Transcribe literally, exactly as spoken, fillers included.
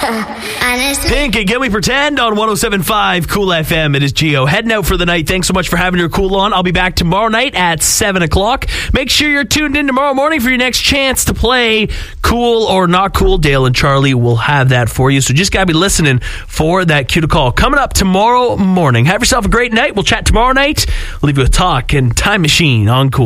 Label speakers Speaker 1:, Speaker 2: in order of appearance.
Speaker 1: Pink and Can We Pretend on one oh seven point five Cool F M. It is Gio heading out for the night. Thanks so much for having your cool on. I'll be back tomorrow night at seven o'clock. Make sure you're tuned in tomorrow morning for your next chance to play Cool or Not Cool. Dale and Charlie will have that for you. So just got to be listening for that cue to call. Coming up tomorrow morning. Have yourself a great night. We'll chat tomorrow night. We'll leave you with Talk and Time Machine on Cool.